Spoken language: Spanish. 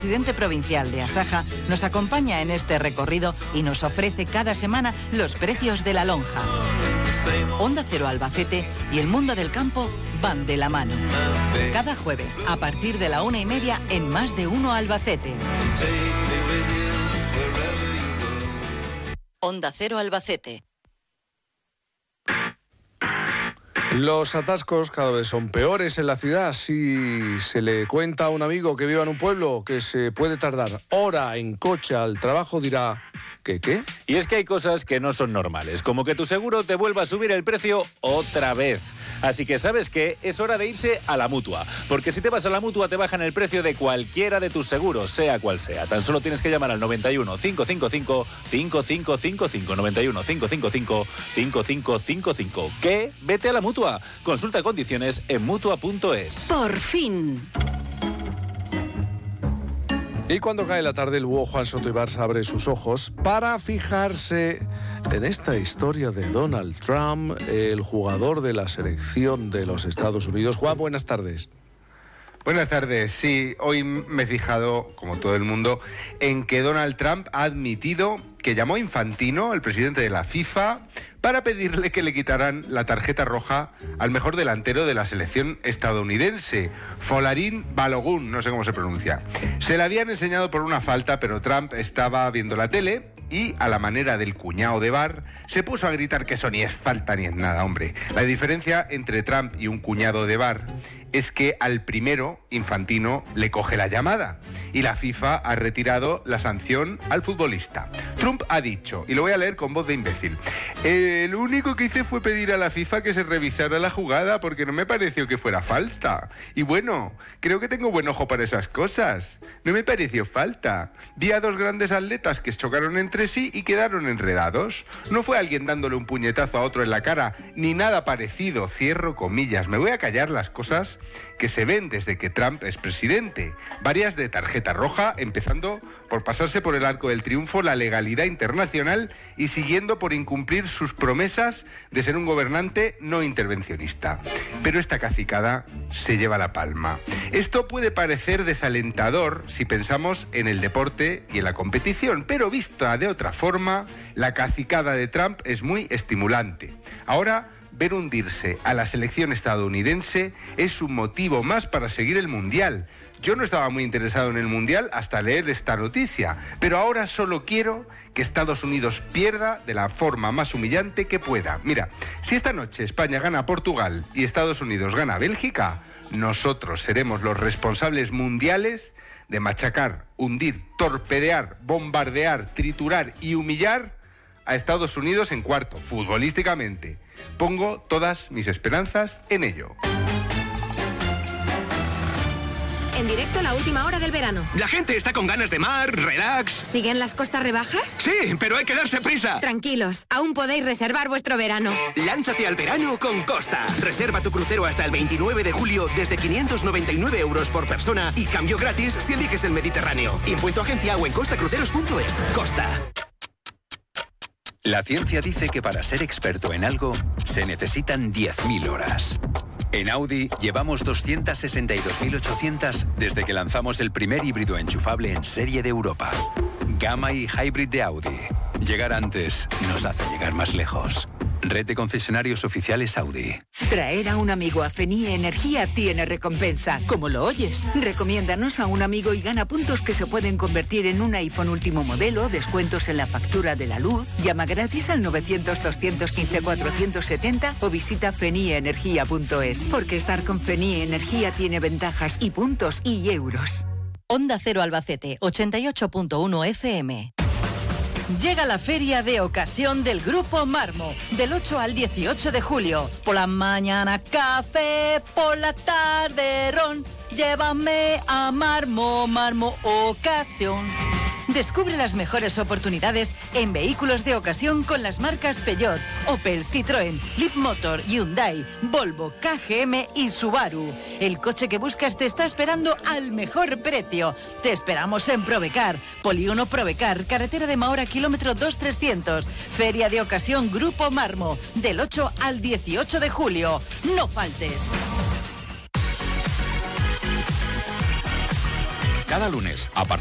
presidente provincial de Asaja nos acompaña en este recorrido y nos ofrece cada semana los precios de la lonja. Onda Cero Albacete y el mundo del campo van de la mano. Cada jueves, a partir de la 1:30, en Más de Uno Albacete. Onda Cero Albacete. Los atascos cada vez son peores en la ciudad. Si se le cuenta a un amigo que viva en un pueblo que se puede tardar hora en coche al trabajo, dirá... ¿Qué? Y es que hay cosas que no son normales, como que tu seguro te vuelva a subir el precio otra vez. Así que, ¿sabes qué? Es hora de irse a la Mutua. Porque si te vas a la Mutua te bajan el precio de cualquiera de tus seguros, sea cual sea. Tan solo tienes que llamar al 91 555 5555, 91 555 5555. ¿Qué? Vete a la Mutua. Consulta condiciones en Mutua.es. ¡Por fin! Y cuando cae la tarde, el búho Juan Soto Ibarza abre sus ojos para fijarse en esta historia de Donald Trump, el jugador de la selección de los Estados Unidos. Juan, buenas tardes. Buenas tardes. Sí, hoy me he fijado, como todo el mundo, en que Donald Trump ha admitido que llamó a Infantino, el presidente de la FIFA, para pedirle que le quitaran la tarjeta roja al mejor delantero de la selección estadounidense, Folarin Balogun, no sé cómo se pronuncia. Se la habían enseñado por una falta, pero Trump estaba viendo la tele y, a la manera del cuñado de bar, se puso a gritar que eso ni es falta ni es nada, hombre. La diferencia entre Trump y un cuñado de bar es que al primero, Infantino, le coge la llamada y la FIFA ha retirado la sanción al futbolista. Trump ha dicho, y lo voy a leer con voz de imbécil: lo único que hice fue pedir a la FIFA que se revisara la jugada porque no me pareció que fuera falta. Y bueno, creo que tengo buen ojo para esas cosas. No me pareció falta. Vi a dos grandes atletas que chocaron entre sí y quedaron enredados. No fue alguien dándole un puñetazo a otro en la cara, ni nada parecido. Cierro comillas. Me voy a callar las cosas que se ven desde que Trump es presidente. Varias de tarjeta roja, empezando por pasarse por el arco del triunfo la legalidad internacional y siguiendo por incumplir sus promesas de ser un gobernante no intervencionista. Pero esta cacicada se lleva la palma. Esto puede parecer desalentador si pensamos en el deporte y en la competición, pero vista de otra forma, la cacicada de Trump es muy estimulante. Ahora, ver hundirse a la selección estadounidense es un motivo más para seguir el Mundial. Yo no estaba muy interesado en el Mundial hasta leer esta noticia, pero ahora solo quiero que Estados Unidos pierda de la forma más humillante que pueda. Mira, si esta noche España gana a Portugal y Estados Unidos gana a Bélgica, nosotros seremos los responsables mundiales de machacar, hundir, torpedear, bombardear, triturar y humillar a Estados Unidos en cuarto, futbolísticamente. Pongo todas mis esperanzas en ello. En directo, la última hora del verano. La gente está con ganas de mar, relax. ¿Siguen las costas rebajas? Sí, pero hay que darse prisa. Tranquilos, aún podéis reservar vuestro verano. Lánzate al verano con Costa. Reserva tu crucero hasta el 29 de julio desde 599 euros por persona y cambio gratis si eliges el Mediterráneo. Impuesto agencia o en costacruceros.es. Costa. La ciencia dice que para ser experto en algo se necesitan 10.000 horas. En Audi llevamos 262.800 desde que lanzamos el primer híbrido enchufable en serie de Europa. Gamma y Hybrid de Audi. Llegar antes nos hace llegar más lejos. Red de concesionarios oficiales Audi. Traer a un amigo a Fenie Energía tiene recompensa, como lo oyes. Recomiéndanos a un amigo y gana puntos que se pueden convertir en un iPhone último modelo, descuentos en la factura de la luz. Llama gratis al 900-215-470 o visita fenieenergia.es. Porque estar con Fenie Energía tiene ventajas y puntos y euros. Onda Cero Albacete, 88.1 FM. Llega la feria de ocasión del Grupo Marmo, del 8 al 18 de julio. Por la mañana café, por la tarde ron. Llévame a Marmo, Marmo Ocasión. Descubre las mejores oportunidades en vehículos de ocasión con las marcas Peugeot, Opel, Citroën, Leapmotor, Hyundai, Volvo, KGM y Subaru. El coche que buscas te está esperando al mejor precio. Te esperamos en Provecar, Polígono Provecar, carretera de Mahora, kilómetro 2300. Feria de ocasión Grupo Marmo, del 8 al 18 de julio. No faltes. cada lunes, a partir